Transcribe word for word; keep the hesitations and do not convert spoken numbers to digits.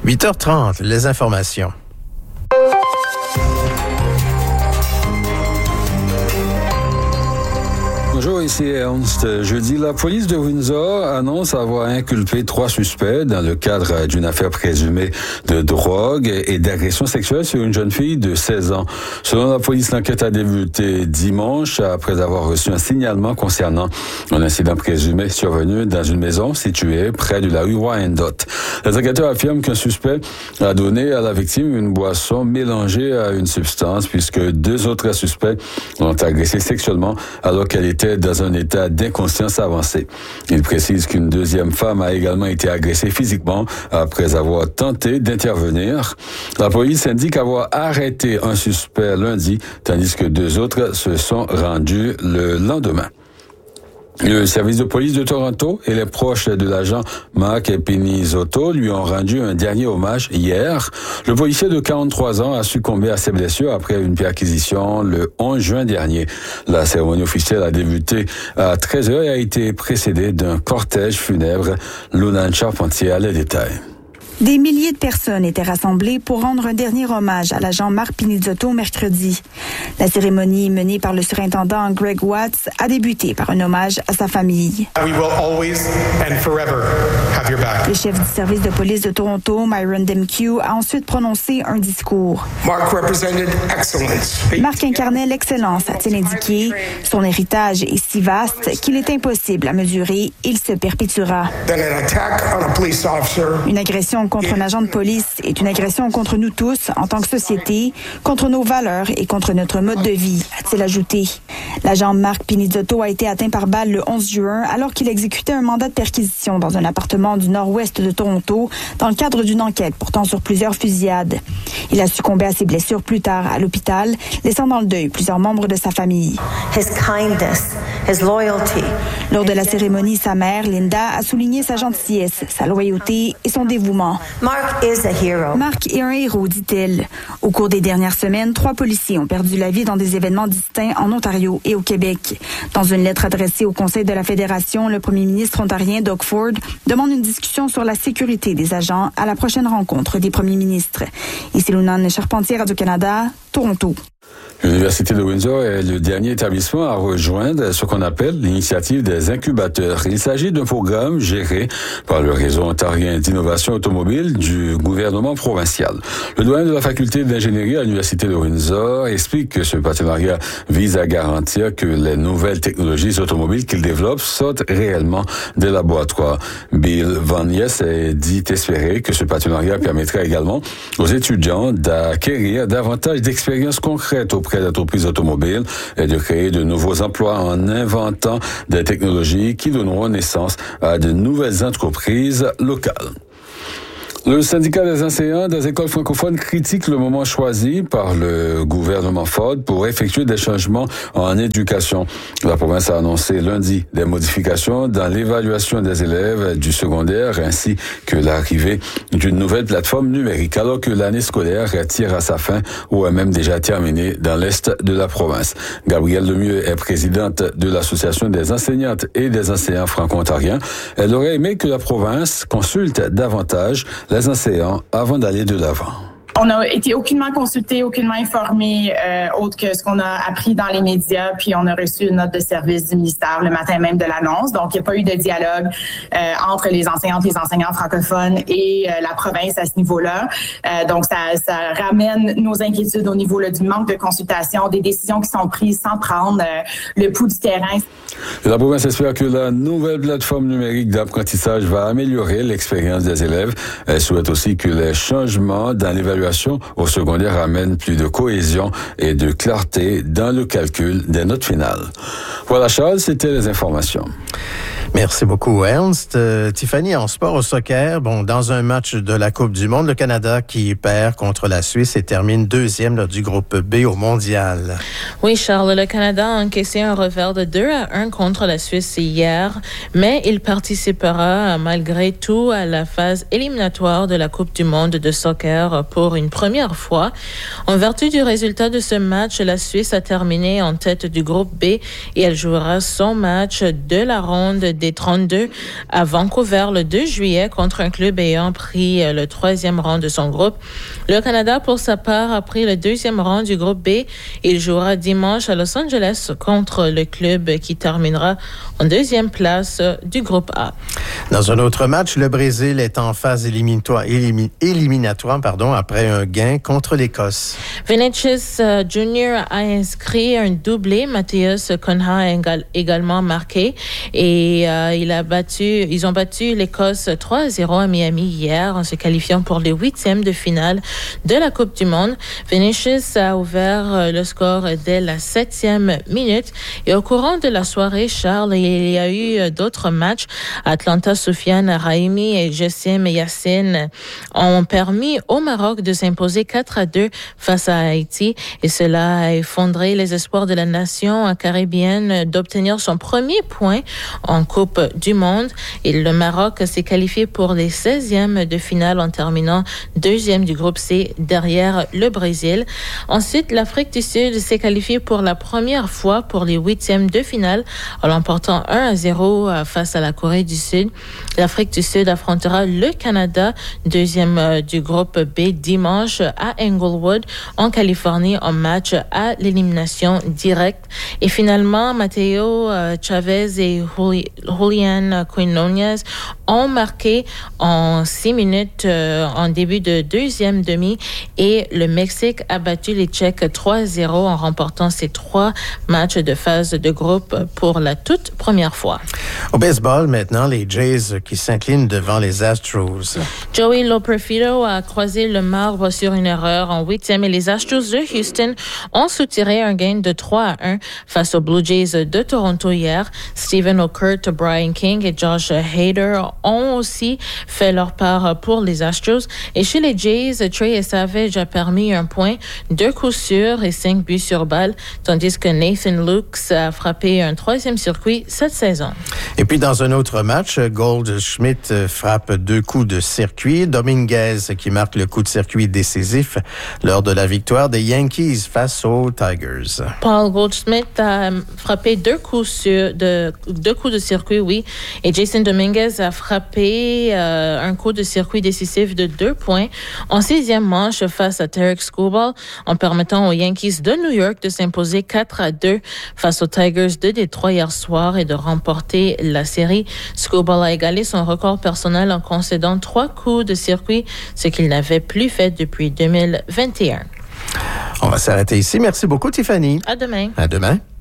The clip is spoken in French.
huit heures trente, les informations. Bonjour, ici Ernst. Jeudi, la police de Windsor annonce avoir inculpé trois suspects dans le cadre d'une affaire présumée de drogue et d'agression sexuelle sur une jeune fille de seize ans. Selon la police, l'enquête a débuté dimanche après avoir reçu un signalement concernant un incident présumé survenu dans une maison située près de la rue Wyandotte. Les enquêteurs affirment qu'un suspect a donné à la victime une boisson mélangée à une substance puisque deux autres suspects l'ont agressée sexuellement alors qu'elle était dans un état d'inconscience avancé. Il précise qu'une deuxième femme a également été agressée physiquement après avoir tenté d'intervenir. La police indique avoir arrêté un suspect lundi, tandis que deux autres se sont rendus le lendemain. Le service de police de Toronto et les proches de l'agent Mark Pinizotto lui ont rendu un dernier hommage hier. Le policier de quarante-trois ans a succombé à ses blessures après une perquisition le onze juin dernier. La cérémonie officielle a débuté à treize heures et a été précédée d'un cortège funèbre. Lunan Charpentier a les détails. Des milliers de personnes étaient rassemblées pour rendre un dernier hommage à l'agent Mark Pinizotto mercredi. La cérémonie menée par le surintendant Greg Watts a débuté par un hommage à sa famille. We will always and forever have your back. Le chef du service de police de Toronto, Myron Demkew, a ensuite prononcé un discours. Mark represented excellence. Mark incarnait l'excellence, a-t-il indiqué. Son héritage est si vaste qu'il est impossible à mesurer. Il se perpétuera. Then an attack on a police officer. Une agression contre un agent de police est une agression contre nous tous en tant que société, contre nos valeurs et contre notre mode de vie, a-t-il ajouté. L'agent Mark Pinizotto a été atteint par balle le onze juin alors qu'il exécutait un mandat de perquisition dans un appartement du nord-ouest de Toronto dans le cadre d'une enquête portant sur plusieurs fusillades. Il a succombé à ses blessures plus tard à l'hôpital, laissant dans le deuil plusieurs membres de sa famille. His kindness, his loyalty. Lors de la cérémonie, sa mère, Linda, a souligné sa gentillesse, sa loyauté et son dévouement. Mark is a hero. Mark est un héros, dit-elle. Au cours des dernières semaines, trois policiers ont perdu la vie dans des événements distincts en Ontario et au Québec. Dans une lettre adressée au Conseil de la Fédération, le premier ministre ontarien Doug Ford demande une discussion sur la sécurité des agents à la prochaine rencontre des premiers ministres. Ici Lunan Charpentier, Radio-Canada, Toronto. L'Université de Windsor est le dernier établissement à rejoindre ce qu'on appelle l'initiative des incubateurs. Il s'agit d'un programme géré par le réseau ontarien d'innovation automobile du gouvernement provincial. Le doyen de la faculté d'ingénierie à l'Université de Windsor explique que ce partenariat vise à garantir que les nouvelles technologies automobiles qu'il développe sortent réellement des laboratoires. Bill Van Yes dit espérer que ce partenariat permettra également aux étudiants d'acquérir davantage d'expériences concrètes auprès d'entreprises automobiles et de créer de nouveaux emplois en inventant des technologies qui donneront naissance à de nouvelles entreprises locales. Le syndicat des enseignants des écoles francophones critique le moment choisi par le gouvernement Ford pour effectuer des changements en éducation. La province a annoncé lundi des modifications dans l'évaluation des élèves du secondaire ainsi que l'arrivée d'une nouvelle plateforme numérique alors que l'année scolaire tire à sa fin ou est même déjà terminée dans l'est de la province. Gabrielle Lemieux est présidente de l'Association des enseignantes et des enseignants franco-ontariens. Elle aurait aimé que la province consulte davantage les enseignants avant d'aller de l'avant. On n'a été aucunement consulté, aucunement informé, euh, autre que ce qu'on a appris dans les médias, puis on a reçu une note de service du ministère le matin même de l'annonce. Donc, il n'y a pas eu de dialogue euh, entre les enseignantes et les enseignants francophones et euh, la province à ce niveau-là. Euh, donc, ça, ça ramène nos inquiétudes au niveau là, du manque de consultation, des décisions qui sont prises sans prendre euh, le pouls du terrain. La province espère que la nouvelle plateforme numérique d'apprentissage va améliorer l'expérience des élèves. Elle souhaite aussi que les changements dans l'évaluation au secondaire amènent plus de cohésion et de clarté dans le calcul des notes finales. Voilà, Charles, c'était les informations. Merci beaucoup, Ernst. Euh, Tiffany, en sport au soccer, bon, dans un match de la Coupe du Monde, le Canada qui perd contre la Suisse et termine deuxième là, du groupe B au mondial. Oui, Charles, le Canada a encaissé un revers de deux à un contre la Suisse hier, mais il participera malgré tout à la phase éliminatoire de la Coupe du Monde de soccer pour une première fois. En vertu du résultat de ce match, la Suisse a terminé en tête du groupe B et elle jouera son match de la ronde des trente-deux à Vancouver le deux juillet contre un club ayant pris le troisième rang de son groupe. Le Canada, pour sa part, a pris le deuxième rang du groupe B. Il jouera dimanche à Los Angeles contre le club qui terminera en deuxième place du groupe A. Dans un autre match, le Brésil est en phase éliminatoire, élimi, éliminatoire pardon, après un gain contre l'Écosse. Vinicius uh, Junior a inscrit un doublé. Matheus Cunha a égal, également marqué et uh, il a battu, ils ont battu l'Écosse trois à zéro à Miami hier en se qualifiant pour les huitièmes de finale de la Coupe du Monde. Vinicius a ouvert le score dès la septième minute et au courant de la soirée, Charles, il y a eu d'autres matchs. Atlanta, Soufiane Raimi et Jessim Yassine ont permis au Maroc de s'imposer quatre à deux face à Haïti et cela a effondré les espoirs de la nation caribéenne d'obtenir son premier point en Coupe du Monde. Et le Maroc s'est qualifié pour les seizièmes de finale en terminant deuxième du groupe C derrière le Brésil. Ensuite, l'Afrique du Sud s'est qualifiée pour la première fois pour les huitièmes de finale en l'emportant un à zéro face à la Corée du Sud. L'Afrique du Sud affrontera le Canada, deuxième du groupe B, dimanche à Englewood, en Californie, en match à l'élimination directe. Et finalement, Mateo Chavez et Julian Quinones ont marqué en six minutes euh, en début de deuxième demi et le Mexique a battu les Tchèques trois à zéro en remportant ces trois matchs de phase de groupe pour la toute première fois. Au baseball, maintenant, les Jays qui s'inclinent devant les Astros. Joey Loperfido a croisé le marbre sur une erreur en huitième et les Astros de Houston ont soutiré un gain de trois à un face aux Blue Jays de Toronto hier. Stephen O'Kurt, Brian King et Josh Hader ont aussi fait leur part pour les Astros. Et chez les Jays, Trey Savage a permis un point, deux coups sûrs et cinq buts sur balle, tandis que Nathan Lukes a frappé un troisième circuit cette saison. Et puis dans un autre match, Goldschmidt frappe deux coups de circuit. Dominguez qui marque le coup de circuit décisif lors de la victoire des Yankees face aux Tigers. Paul Goldschmidt a frappé deux coups sur de deux coups de circuit, oui, et Jason Dominguez a frappé euh, un coup de circuit décisif de deux points en sixième manche face à Tarek Skubal, en permettant aux Yankees de New York de s'imposer quatre à deux face aux Tigers de Détroit hier soir et de remporter la série. Skubal a égalé son record personnel en concédant trois coups de circuit, ce qu'il n'avait plus fait depuis deux mille vingt et un. On va s'arrêter ici. Merci beaucoup, Tiffany. À demain. À demain.